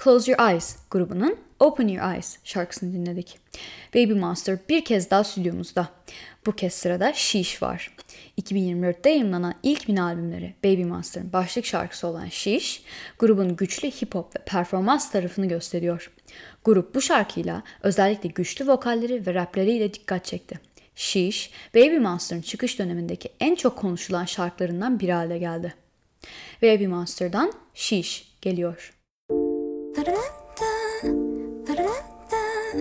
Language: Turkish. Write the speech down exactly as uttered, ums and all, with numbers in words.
Close Your Eyes grubunun Open Your Eyes şarkısını dinledik. Baby Monster bir kez daha stüdyomuzda. Bu kez sırada Sheesh var. iki bin yirmi dörtte yayınlanan ilk mini albümleri Baby Monster'ın başlık şarkısı olan Sheesh, grubun güçlü hip hop ve performans tarafını gösteriyor. Grup bu şarkıyla özellikle güçlü vokalleri ve rapleriyle dikkat çekti. Sheesh, Baby Monster'ın çıkış dönemindeki en çok konuşulan şarkılarından biri haline geldi. Baby Monster'dan Sheesh geliyor. Ba-da-da.